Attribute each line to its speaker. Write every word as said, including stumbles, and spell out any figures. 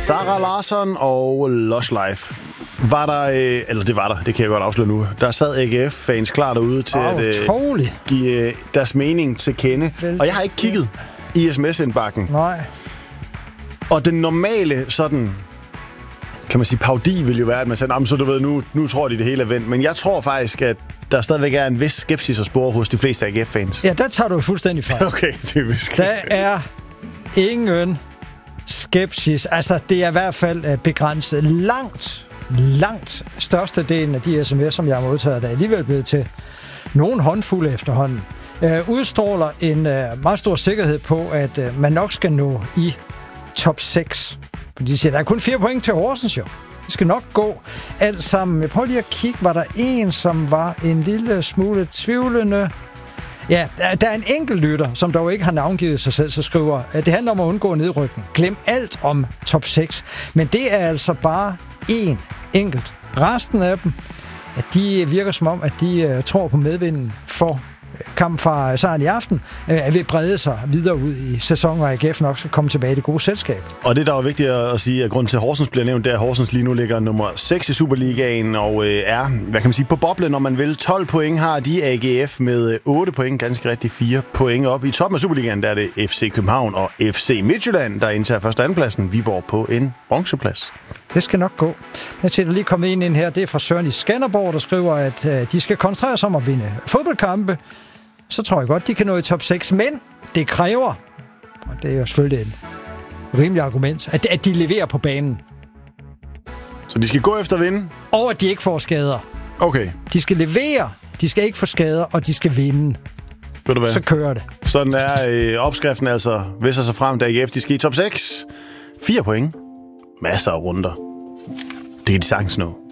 Speaker 1: Zara Larsson og Lush Life. Var der, øh, eller det var der, det kan jeg godt afsløre nu. Der sad A G F-fans klar derude til oh, at øh, give øh, deres mening til kende. Og jeg har ikke kigget i sms-indbakken.
Speaker 2: Nej.
Speaker 1: Og den normale sådan, kan man sige, paudi vil jo være, at man siger, så du ved, nu, nu tror de det hele er vendt. Men jeg tror faktisk, at der stadigvæk er en vis skepsis at spore hos de fleste A G F-fans.
Speaker 2: Ja, der tager du fuldstændig fejl.
Speaker 1: Okay, typisk.
Speaker 2: Der er ingen skepsis. Altså, det er i hvert fald begrænset. Langt, langt størstedelen af de sms'er, som jeg har modtaget, der er alligevel blevet til nogen håndfulde efterhånden. Uh, udstråler en uh, meget stor sikkerhed på, at uh, man nok skal nå i top seks. De siger, der er kun fire point til Horsens, jo. Det skal nok gå alt sammen. Jeg prøver lige at kigge, var der en, som var en lille smule tvivlende. Ja, der er en enkelt lytter, som dog ikke har navngivet sig selv, så skriver, at det handler om at undgå nedrykning. Glem alt om top seks. Men det er altså bare én enkelt. Resten af dem, at de virker som om, at de uh, tror på medvinden for kampen fra sejren i aften, er ved at brede sig videre ud i sæsonen, og A G F nok skal komme tilbage i det gode selskab.
Speaker 1: Og det, der er vigtigt at sige, at grunden til, at Horsens bliver nævnt, det er, at Horsens lige nu ligger nummer seks i Superligaen, og øh, er, hvad kan man sige, på boblen, når man vil. tolv point har de A G F med otte point, ganske rigtigt fire point op. I toppen af Superligaen, der er det F C København og F C Midtjylland, der indtager første og andenpladsen. Viborg på en bronzeplads.
Speaker 2: Det skal nok gå. Jeg ser, der lige kommet ind, ind her, det er fra Søren i Skanderborg, der skriver, at øh, de skal koncentrere sig om at vinde fodboldkampe. Så tror jeg godt, de kan nå i top seks, men det kræver, og det er jo selvfølgelig et rimeligt argument, at, at de leverer på banen.
Speaker 1: Så de skal gå efter at vinde?
Speaker 2: Og at de ikke får skader.
Speaker 1: Okay.
Speaker 2: De skal levere, de skal ikke få skader, og de skal vinde.
Speaker 1: Ved du hvad?
Speaker 2: Så kører det.
Speaker 1: Sådan er øh, opskriften altså, viser sig frem, da A G F de skal i top seks. Fire point. Masser af runder. Det kan de sagtens nå.